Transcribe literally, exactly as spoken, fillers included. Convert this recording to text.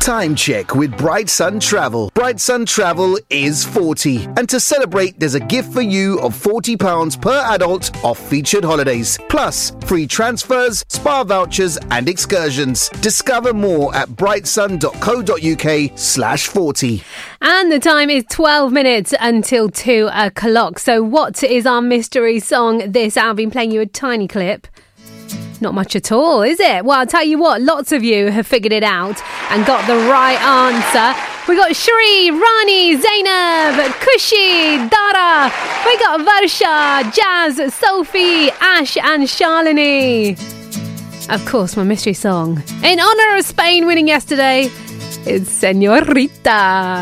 Time check with Bright Sun Travel. Bright Sun Travel is forty. And to celebrate, there's a gift for you of forty pounds per adult off featured holidays. Plus, free transfers, spa vouchers and excursions. Discover more at brightsun.co.uk slash 40. And the time is twelve minutes until two o'clock. So what is our mystery song this hour? I've been playing you a tiny clip. Not much at all, is it? Well, I'll tell you what, lots of you have figured it out and got the right answer. We got Shri, Rani, Zainab, Kushi, Dara. We got Varsha, Jazz, Sophie, Ash and Shalini. Of course, my mystery song, in honour of Spain winning yesterday, is Señorita.